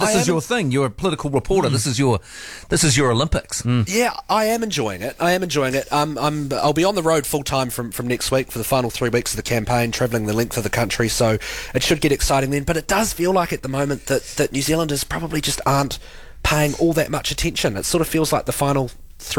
This is your thing. You're a political reporter. This is your Olympics. Yeah, I am enjoying it. I'll be on the road full time from next week for the final 3 weeks of the campaign, travelling the length of the country. So it should get exciting then. But it does feel like at the moment that New Zealanders probably just aren't paying all that much attention. It sort of feels like the final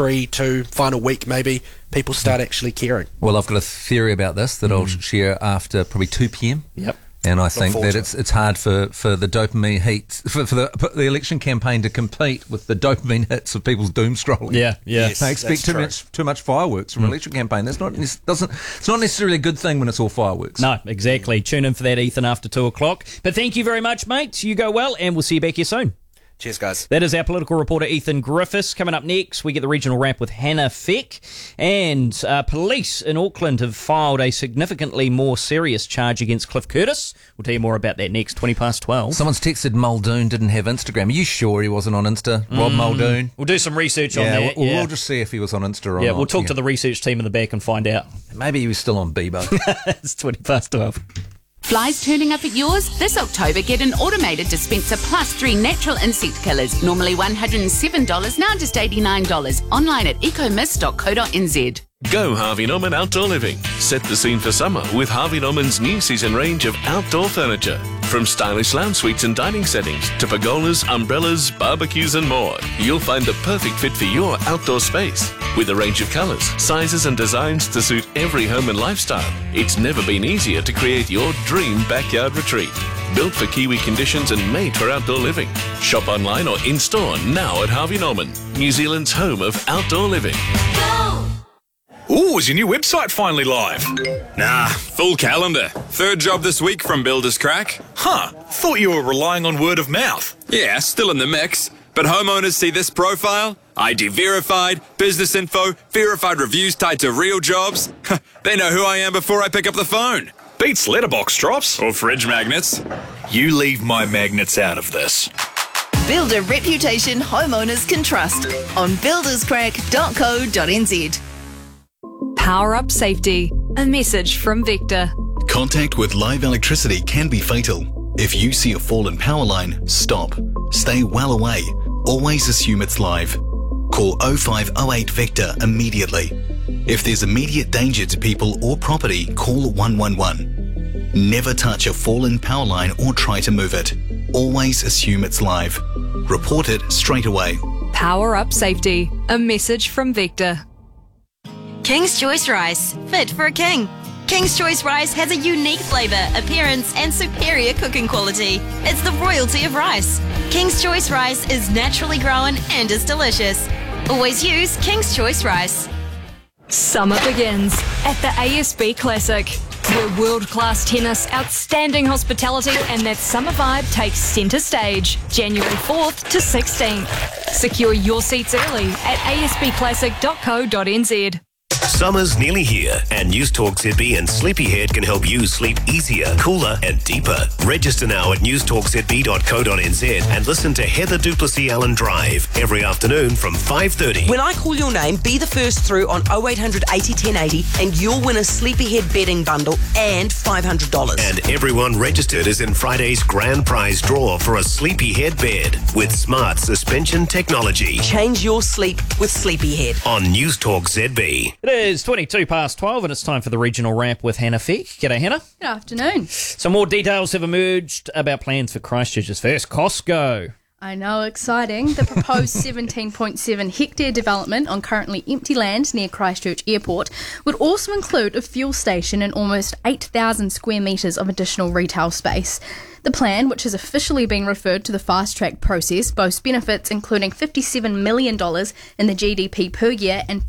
final week maybe people start actually caring. Well, I've got a theory about this that I'll share after probably 2 p.m. Yep. And I think that it's hard for the dopamine heat for the election campaign to compete with the dopamine hits of people's doom scrolling. Yeah. Yes, They expect too much fireworks from an election campaign. It's not necessarily a good thing when it's all fireworks. No, exactly. Tune in for that, Ethan, after 2 o'clock. But thank you very much, mates. You go well, and we'll see you back here soon. Cheers, guys. That is our political reporter, Ethan Griffiths. Coming up next, we get the regional wrap with Hannah Feck. And police in Auckland have filed a significantly more serious charge against Cliff Curtis. We'll tell you more about that next, 12:20. Someone's texted Muldoon didn't have Instagram. Are you sure he wasn't on Insta? Rob Muldoon? We'll do some research on that. We'll just see if he was on Insta or not. Yeah, we'll talk to the research team in the back and find out. Maybe he was still on Bebo. It's 12:20. Flies turning up at yours? This October, get an automated dispenser plus 3 natural insect killers. Normally $107, now just $89. Online at ecomist.co.nz. Go Harvey Norman Outdoor Living. Set the scene for summer with Harvey Norman's new season range of outdoor furniture. From stylish lounge suites and dining settings to pergolas, umbrellas, barbecues and more. You'll find the perfect fit for your outdoor space. With a range of colours, sizes and designs to suit every home and lifestyle, it's never been easier to create your dream backyard retreat. Built for Kiwi conditions and made for outdoor living. Shop online or in-store now at Harvey Norman, New Zealand's home of outdoor living. Ooh, is your new website finally live? Nah, full calendar. 3rd job this week from Builders Crack. Huh, thought you were relying on word of mouth. Yeah, still in the mix. But homeowners see this profile, ID verified, business info, verified reviews tied to real jobs. They know who I am before I pick up the phone. Beats letterbox drops. Or fridge magnets. You leave my magnets out of this. Build a reputation homeowners can trust on builderscrack.co.nz. Power up safety. A message from Vector. Contact with live electricity can be fatal. If you see a fallen power line, stop. Stay well away. Always assume it's live. Call 0508 Vector immediately. If there's immediate danger to people or property, call 111. Never touch a fallen power line or try to move it. Always assume it's live. Report it straight away. Power up safety. A message from Vector. King's Choice Rice, fit for a king. King's Choice Rice has a unique flavour, appearance and superior cooking quality. It's the royalty of rice. King's Choice Rice is naturally grown and is delicious. Always use King's Choice Rice. Summer begins at the ASB Classic, where world-class tennis, outstanding hospitality and that summer vibe takes centre stage, January 4th to 16th. Secure your seats early at asbclassic.co.nz. Summer's nearly here, and News Talk ZB and Sleepyhead can help you sleep easier, cooler, and deeper. Register now at newstalkzb.co.nz and listen to Heather Duplessis Allen Drive every afternoon from 5:30. When I call your name, be the first through on 0800 80 1080 and you'll win a Sleepyhead bedding bundle and $500. And everyone registered is in Friday's grand prize draw for a Sleepyhead bed with smart suspension technology. Change your sleep with Sleepyhead. On News Talk ZB. It is 12:22 and it's time for the regional wrap with Hannah Feck. G'day, Hannah. Good afternoon. Some more details have emerged about plans for Christchurch's first Costco. I know, exciting. The proposed 17.7 hectare development on currently empty land near Christchurch Airport would also include a fuel station and almost 8,000 square metres of additional retail space. The plan, which has officially been referred to the fast-track process, boasts benefits including $57 million in the GDP per year and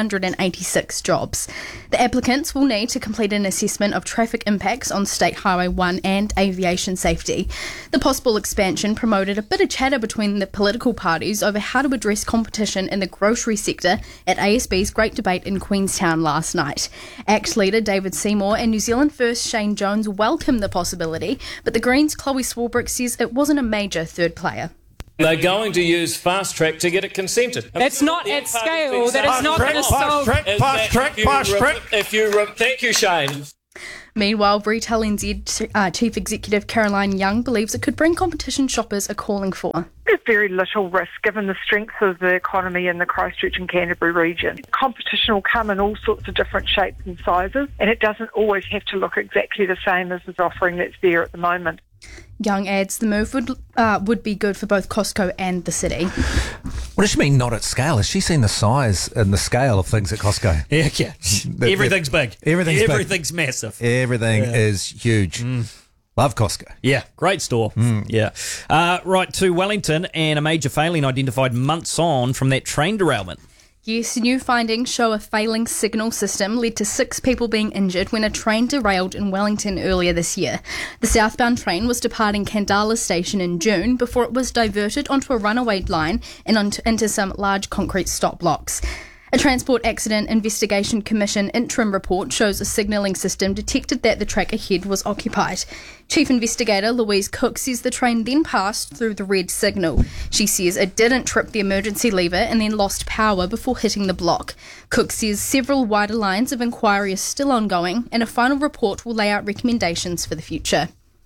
486 jobs. The applicants will need to complete an assessment of traffic impacts on State Highway 1 and aviation safety. The possible expansion promoted a bit of chatter between the political parties over how to address competition in the grocery sector at ASB's Great Debate in Queenstown last night. ACT leader David Seymour and New Zealand First Shane Jones welcomed the possibility, but the Greens' Chloe Swarbrick says it wasn't a major third player. They're going to use fast track to get it consented. That's not at scale. That is not going to solve. Fast track. Thank you, Shane. Meanwhile, Retail NZ Chief Executive Caroline Young believes it could bring competition shoppers are calling for. There's very little risk given the strength of the economy in the Christchurch and Canterbury region. Competition will come in all sorts of different shapes and sizes, and it doesn't always have to look exactly the same as the offering that's there at the moment. Young adds the move would be good for both Costco and the city. What does she mean not at scale? Has she seen the size and the scale of things at Costco? Yeah. Everything's big. Everything's massive. Everything is huge. Love Costco. Yeah, great store. Yeah. Right, to Wellington, and a major failing identified months on from that train derailment. Yes, new findings show a failing signal system led to 6 people being injured when a train derailed in Wellington earlier this year. The southbound train was departing Kandala station in June before it was diverted onto a runaway line and into some large concrete stop blocks. A Transport Accident Investigation Commission interim report shows a signalling system detected that the track ahead was occupied. Chief Investigator Louise Cook says the train then passed through the red signal. She says it didn't trip the emergency lever and then lost power before hitting the block. Cook says several wider lines of inquiry are still ongoing and a final report will lay out recommendations for the future.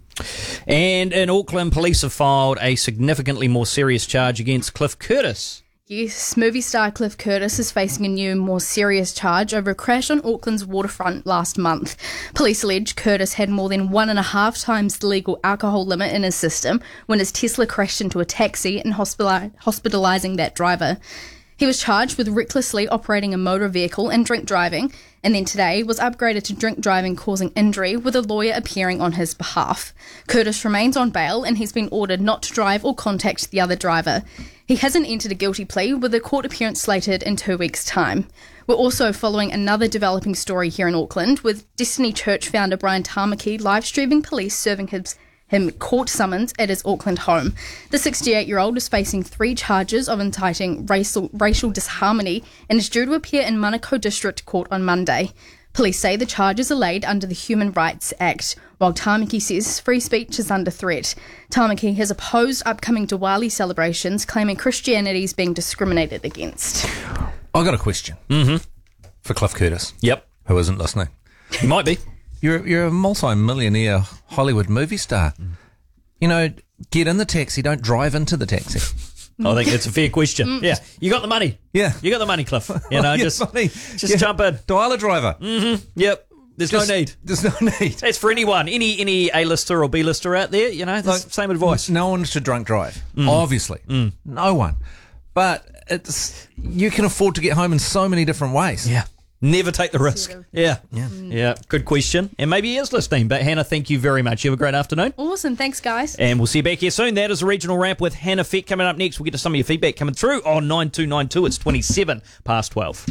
And in Auckland, police have filed a significantly more serious charge against Cliff Curtis. Yes, movie star Cliff Curtis is facing a new, more serious charge over a crash on Auckland's waterfront last month. Police allege Curtis had more than 1.5 times the legal alcohol limit in his system when his Tesla crashed into a taxi and hospitalising that driver. He was charged with recklessly operating a motor vehicle and drink driving, and then today was upgraded to drink driving causing injury with a lawyer appearing on his behalf. Curtis remains on bail and he's been ordered not to drive or contact the other driver. He hasn't entered a guilty plea with a court appearance slated in 2 weeks' time. We're also following another developing story here in Auckland with Destiny Church founder Brian Tamaki live streaming police serving him court summons at his Auckland home. The 68-year-old is facing 3 charges of inciting racial disharmony and is due to appear in Manukau District Court on Monday. Police say the charges are laid under the Human Rights Act, while Tamaki says free speech is under threat. Tamaki has opposed upcoming Diwali celebrations, claiming Christianity is being discriminated against. I got a question for Cliff Curtis. Yep. Who isn't listening. He might be. You're a multi-millionaire Hollywood movie star. You know, get in the taxi, don't drive into the taxi. I think it's a fair question. Yeah, you got the money. Yeah, you got the money, Cliff. You know, just jump in. Dial a driver. Yep. There's no need. There's no need. That's for anyone, any A-lister or B-lister out there. You know, the same advice. No one should drunk drive. Obviously, no one. But you can afford to get home in so many different ways. Yeah. Never take the risk. Yeah. Good question. And maybe he is listening. But Hannah, thank you very much. You have a great afternoon. Awesome. Thanks, guys. And we'll see you back here soon. That is a regional wrap with Hannah Feck coming up next. We'll get to some of your feedback coming through on 9292. It's 27 past 12.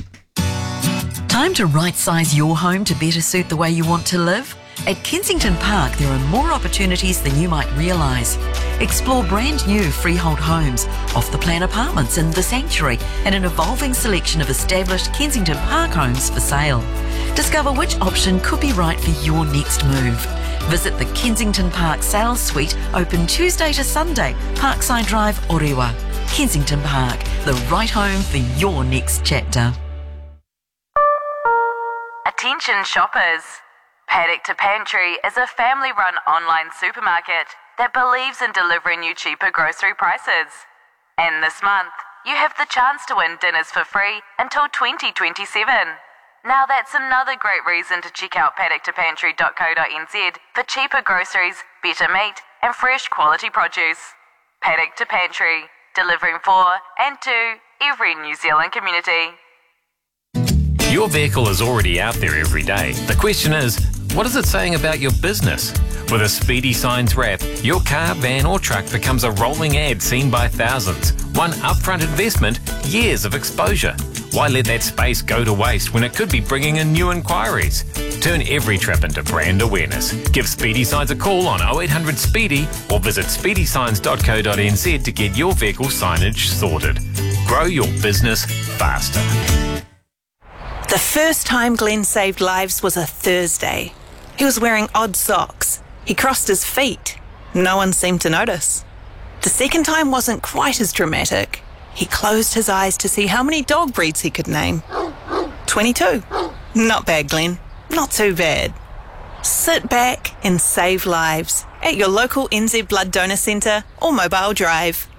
Time to right-size your home to better suit the way you want to live? At Kensington Park, there are more opportunities than you might realise. Explore brand new freehold homes, off-the-plan apartments in The Sanctuary, and an evolving selection of established Kensington Park homes for sale. Discover which option could be right for your next move. Visit the Kensington Park Sales Suite, open Tuesday to Sunday, Parkside Drive, Orewa. Kensington Park, the right home for your next chapter. Attention shoppers. Paddock to Pantry is a family-run online supermarket that believes in delivering you cheaper grocery prices. And this month, you have the chance to win dinners for free until 2027. Now that's another great reason to check out paddockTopantry.co.nz for cheaper groceries, better meat and fresh quality produce. Paddock to Pantry, delivering for and to every New Zealand community. Your vehicle is already out there every day. The question is, what is it saying about your business? With a Speedy Signs wrap, your car, van or truck becomes a rolling ad seen by thousands. One upfront investment, years of exposure. Why let that space go to waste when it could be bringing in new inquiries? Turn every trip into brand awareness. Give Speedy Signs a call on 0800 Speedy or visit speedysigns.co.nz to get your vehicle signage sorted. Grow your business faster. The first time Glenn saved lives was a Thursday. He was wearing odd socks. He crossed his feet. No one seemed to notice. The second time wasn't quite as dramatic. He closed his eyes to see how many dog breeds he could name. 22. Not bad, Glenn. Not too bad. Sit back and save lives at your local NZ Blood Donor Centre or Mobile Drive.